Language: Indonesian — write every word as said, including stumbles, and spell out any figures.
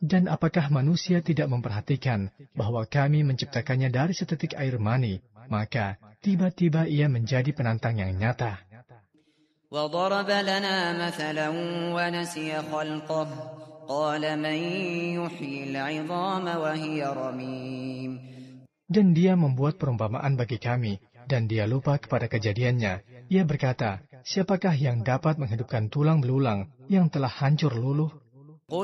Dan apakah manusia tidak memperhatikan bahwa kami menciptakannya dari setetik air mani, maka tiba-tiba ia menjadi penantang yang nyata. وَضَرَبَ لَنَا مَثَلًا وَنَسِيَ خَلْقَهُ قَالَ مَنْ يُحْيِي الْعِظَامَ وَهِيَ رَمِيمٌ. Dan dia membuat perumpamaan bagi kami, dan dia lupa kepada kejadiannya. Ia berkata, siapakah yang dapat menghidupkan tulang belulang yang telah hancur luluh?